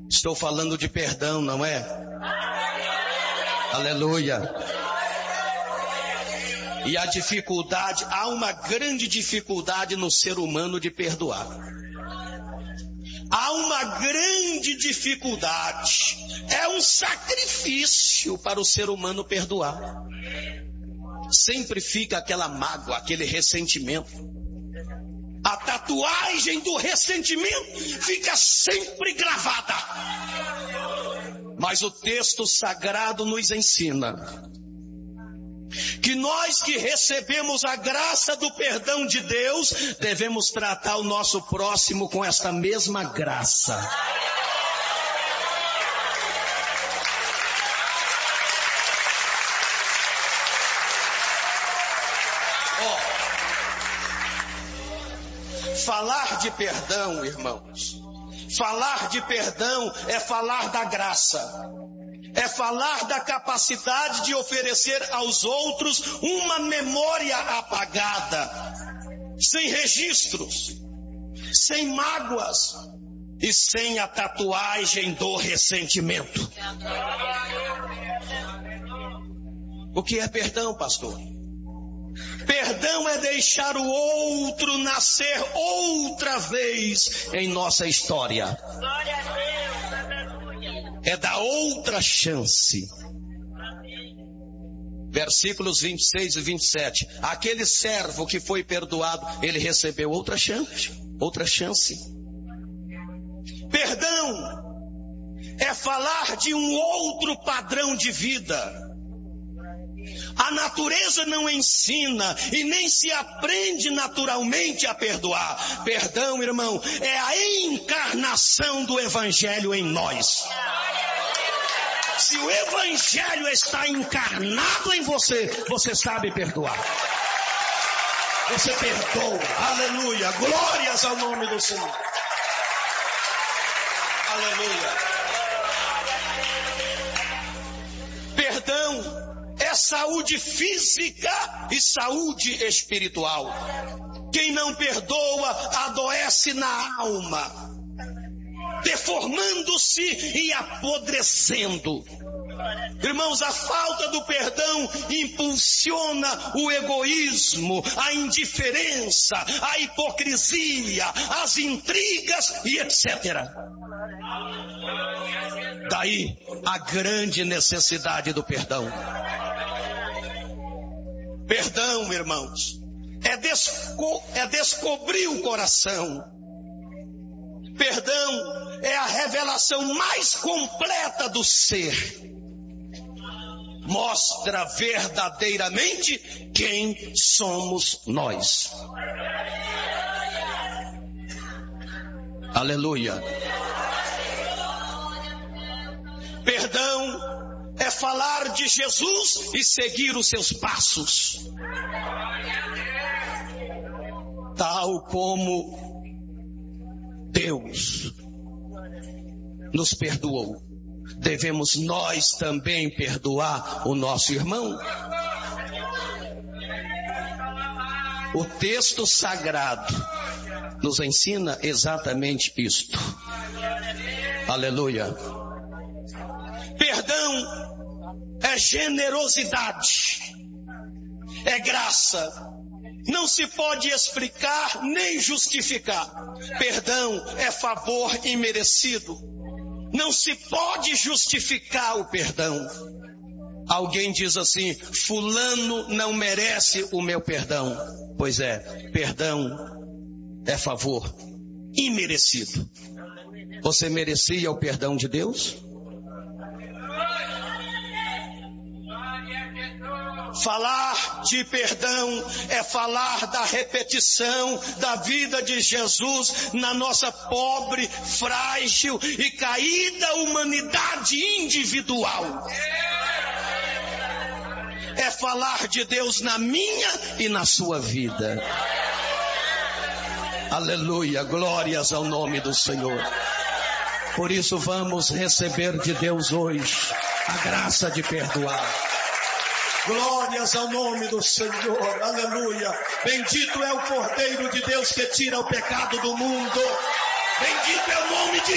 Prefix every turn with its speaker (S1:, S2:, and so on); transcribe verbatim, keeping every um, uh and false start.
S1: Estou falando de perdão, não é? Aleluia. E a dificuldade, há uma grande dificuldade no ser humano de perdoar. Há uma grande dificuldade. É um sacrifício para o ser humano perdoar. Sempre fica aquela mágoa, aquele ressentimento. A tatuagem do ressentimento fica sempre gravada. Mas o texto sagrado nos ensina que nós que recebemos a graça do perdão de Deus, devemos tratar o nosso próximo com esta mesma graça. Oh, falar de perdão, irmãos, falar de perdão é falar da graça. É falar da capacidade de oferecer aos outros uma memória apagada, sem registros, sem mágoas e sem a tatuagem do ressentimento. O que é perdão, pastor? Perdão é deixar o outro nascer outra vez em nossa história. É dar outra chance. Versículos vinte e seis e vinte e sete. Aquele servo que foi perdoado, ele recebeu outra chance. Outra chance. Perdão é falar de um outro padrão de vida. A natureza não ensina e nem se aprende naturalmente a perdoar. Perdão, irmão, é a encarnação do Evangelho em nós. Se o Evangelho está encarnado em você, você sabe perdoar. Você perdoa. Aleluia. Glórias ao nome do Senhor. Aleluia. Perdão é saúde física e saúde espiritual. Quem não perdoa adoece na alma, deformando-se e apodrecendo. Irmãos, a falta do perdão impulsiona o egoísmo, a indiferença, a hipocrisia, as intrigas e etcétera. Daí a grande necessidade do perdão. Perdão, irmãos, é, desco- é descobrir o coração. Perdão é a revelação mais completa do ser. Mostra verdadeiramente quem somos nós. Aleluia. Perdão é falar de Jesus e seguir os seus passos. Tal como Deus nos perdoou, devemos nós também perdoar o nosso irmão. O texto sagrado nos ensina exatamente isto. Aleluia. Perdão é generosidade, é graça. Não se pode explicar nem justificar. Perdão é favor imerecido. Não se pode justificar o perdão. Alguém diz assim: fulano não merece o meu perdão. Pois é, perdão é favor imerecido. Você merecia o perdão de Deus? Falar de perdão é falar da repetição da vida de Jesus na nossa pobre, frágil e caída humanidade individual. É falar de Deus na minha e na sua vida. Aleluia, glórias ao nome do Senhor. Por isso vamos receber de Deus hoje a graça de perdoar. Glórias ao nome do Senhor, aleluia. Bendito é o Cordeiro de Deus que tira o pecado do mundo. Bendito é o nome de